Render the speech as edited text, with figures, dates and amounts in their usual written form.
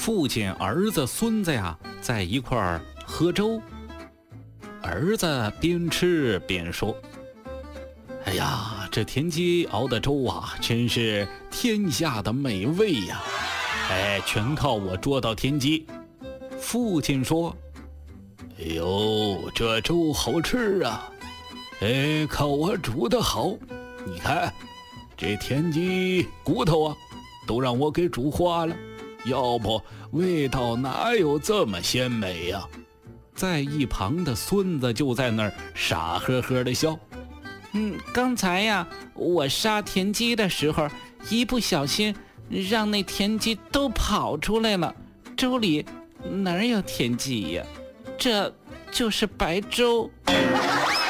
父亲、儿子、孙子呀，在一块儿喝粥。儿子边吃边说：“哎呀，这田鸡熬的粥啊，真是天下的美味呀！哎，全靠我捉到田鸡。”父亲说：“哎呦，这粥好吃啊！哎，靠我煮的好。你看，这田鸡骨头啊，都让我给煮化了。要不味道哪有这么鲜美呀？”在一旁的孙子就在那儿傻呵呵的笑。 刚才呀，我杀田鸡的时候，一不小心让那田鸡都跑出来了，粥里哪有田鸡呀？这就是白粥。